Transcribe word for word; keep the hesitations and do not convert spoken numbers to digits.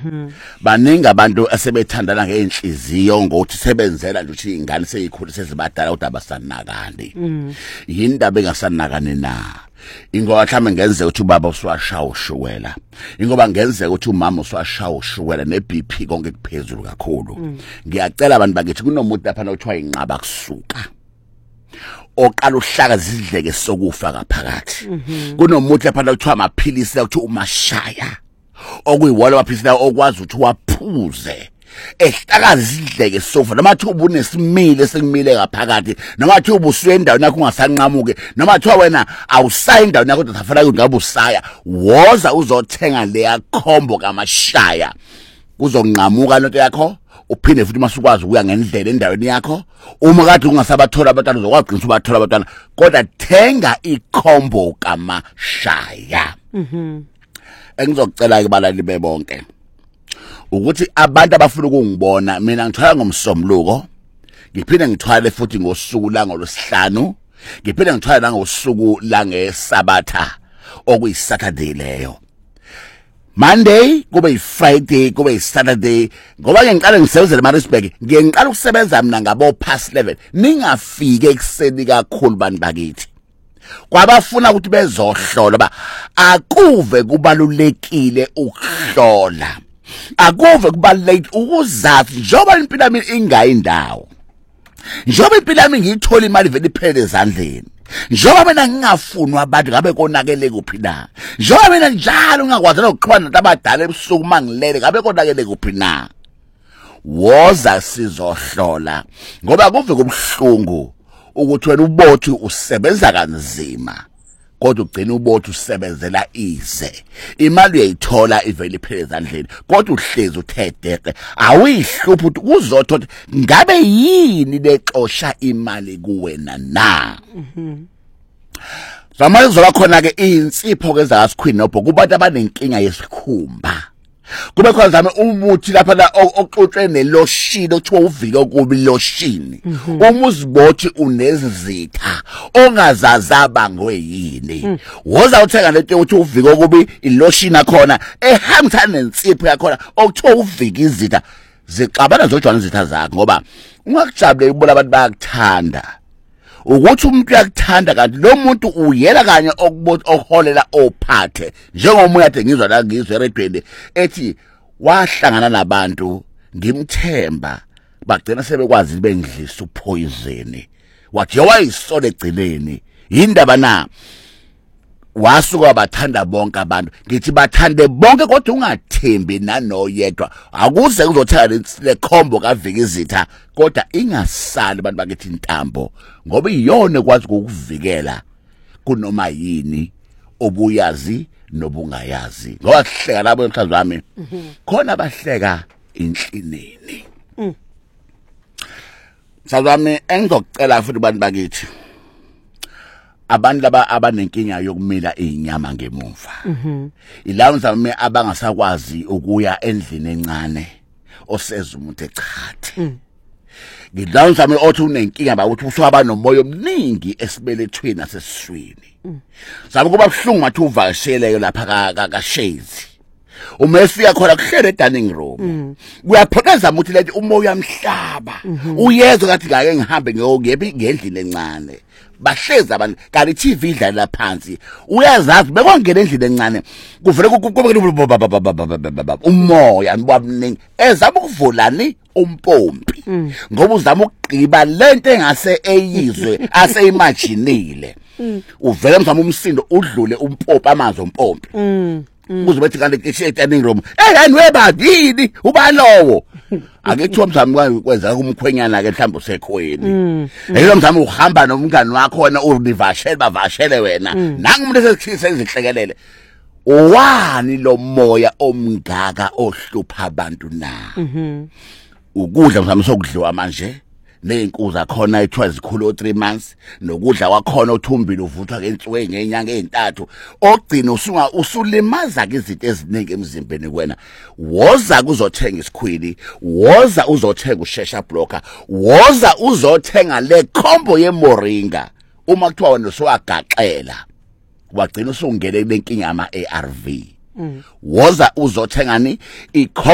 baningi abantu asebethandana ngeenhliziyo ngokuthi sebenzela nje ukuthi ingane seyikhulu sezibadala kodwa abasanakani yindaba engasanakani na ingoba mhlawumbe ngenze ukuthi ubaba uswashaya ushukela ingoba ngenze ukuthi umama uswashaya ushukela ne-B P konke kuphezulu kakhulu ngiyacela abantu bakithi kunomuntu lapha nokuthiwa inqaba kusuka oqala uhlaka zidleke sokufa ngaphakathi kunomuntu lapha nokuthiwa amaphilisi ukuthi umashaya okuyiwona amaphilisi okwazi ukuthi waphuze ehlaka zidleke sofa noma thuba unesimile sekumile ngaphakathi noma thuba usuyendaweni yakho ungasanqamuke noma thiwa wena awusayi endaweni yakho kodwa ufuna ukuthi ngabe usaya woza uzothenga leya combo kamashaya uzonqamuka lento yakho uphinde futhi masukwazi ukuya ngendlela endaweni yakho uma kade ungasabathola abantwana uzokwazi ubathola abantwana kodwa thenga icombo kamashaya mhm engizocela kubalali bebonke ukuthi abantu abafuna ukungibona mina ngithwala ngomsombuluko ngiphinde ngithwale futhi ngosuku la ngolosihlanu ngiphinde ngithwala la ngosuku la ngesabatha okuyisaturday leyo Monday kube yiFriday kube yiSaturday ngoba ngiqala ngisebenzele eMaritzburg ngiqala ukusebenza mina ngabo past eleven ningafike ekseni kakhulu bantu bakithi kwabafuna ukuthi bezohlola ba akuve kubalulekile ukuhlola akuve kubalulekile ukuzazi njoba impilo yami ingayindawo njoba impilo yami ngiyithola imali vele iphele ezandleni njoba mina ngingafunwa abantu ngabe konakele kuphi na njoba mina njalo ngingakwazi ukuxhumana nabantu abadala ebusuku mangilele ngabe konakele kuphi na woza sizohlola ngoba kuve kubhlungu ukuthi wena ubothi usebenza kanzima kodwa ugcina ubothi usebenzela ize imali uyayithola ivele iphele ezandleni kodwa uhlezi uthedeke awihluphi ukuthi uzothola ngabe yini lexosha imali kuwena na mhm zamanje zoba khona ke insipho keza kasikhwini nobho kubantu abanenkinga yesikhumba kube khona zami umuthi lapha la oxoxwe neloshini othiwa uvika kubi loshini uma uzibothi unezizitha ongazazaba ngoyini woza uthenga lento ukuthi uvika kubi iloshini akhona ehambisana nensipho yakho okuthiwa uvika izitha zixabana zojwana izitha zakho ngoba ungakujabule ubona abantu bayakuthanda ukuthi umuntu uyakuthanda kanti lo muntu uyela kanye okuholela ophathe njengomoya ade ngizwa la ngizwe eredweni ethi wahlangana nabantu ngimthemba bagcina sebekwazi bengidlisa upoison wathi wayisole egcineni indaba na wasuka bathanda bonke abantu ngithi bathande bonke kodwa ungathembi nanoyedwa akuze uzothatha le combo kavika izitha kodwa ingasali abantu bakithi intambo ngoba iyona kwazi ukukuvikela kunoma yini obuyazi nobungayazi ngoba sihleka labo emhlanje wami khona abahleka inhlinini sazami engizocela futhi abantu bakithi abantu laba abanenkinga yokumila izinyama ngemuva mhm ilawo zami abangasakwazi ukuya endlini encane oseza umuntu echathe ngilawo zami othi unenkinga bakuthi uswaba nomoya omningi esibelethweni nasesiswini sabe kuba buhlungu mathi uvakashele lapha ka shezi uma efika khona kuhlele dining room kuyaphokeza ukuthi lethi umoya amhlaba uyezwe kathi ngake ngihambe ngiyokuyephi ngendlini encane bahleza abantu kanti T V idlala phansi uyazazi bekongena endlini encane kuvele kube umoya wabningi ezama ukuvulani umpompi ngoba uzama ukugqiba lento engase eyizwe ase imaginile uvela mzama umsindo udlule umpompi amanzi ompompi kuze bethi kanti dining room eh anweba yini ubalowo akethiwa mzamo kwenza kumkhwenyana ke mhlawumbe usekhweni yilo mzamo uhamba nomngani wakho wena urivashele bavashele wena nangu umuntu esekhisa izihlekelele wani lo moya omngaka ohlupha abantu na ukudla mzamo sokudliwa manje neenkuza khona ethiwa zikhulu three months nokudla kwakhona uthumbile uvuthwa ngensuku ngenyanga ezintathu ogcina usunga usulimaza ke izinto eziningi emzimbeni kwena woza kuzothenga isikhwili woza uzothenga ushesha blocker woza uzothenga le combo yemoringa uma kuthiwa wena uswagaxela wagcina usungene lenkinga ama A R V woza uzothengani